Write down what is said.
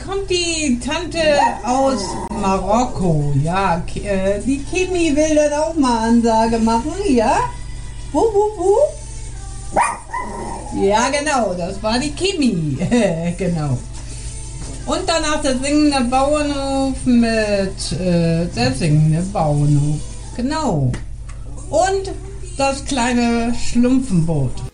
kommt die Tante aus Marokko. Ja, die Kimi will dann auch mal Ansage machen, ja? Wu, wu, wu. Ja, genau, das war die Kimi. Genau. Und danach der singende Bauernhof mit der singende Bauernhof. Genau. Und das kleine Schlumpfenboot.